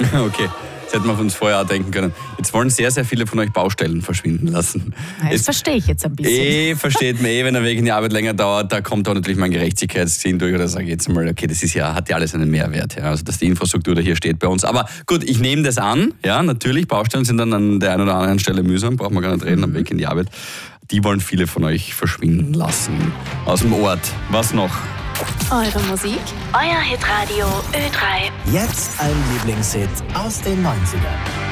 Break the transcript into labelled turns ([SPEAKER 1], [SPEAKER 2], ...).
[SPEAKER 1] Okay, das hätten wir uns vorher auch denken können. Jetzt wollen sehr, sehr viele von euch Baustellen verschwinden lassen.
[SPEAKER 2] Das verstehe ich jetzt ein bisschen.
[SPEAKER 1] Versteht man wenn der Weg in die Arbeit länger dauert, da kommt auch natürlich mein Gerechtigkeitssinn durch, oder sage ich jetzt mal, okay, das hat ja alles einen Mehrwert, ja, also dass die Infrastruktur da hier steht bei uns. Aber gut, ich nehme das an, ja, natürlich, Baustellen sind dann an der einen oder anderen Stelle mühsam, braucht man gar nicht reden, am Weg in die Arbeit. Die wollen viele von euch verschwinden lassen. Aus dem Ort. Was noch?
[SPEAKER 2] Eure Musik,
[SPEAKER 3] Euer Hitradio Ö3.
[SPEAKER 4] Jetzt ein Lieblingshit aus den 90ern.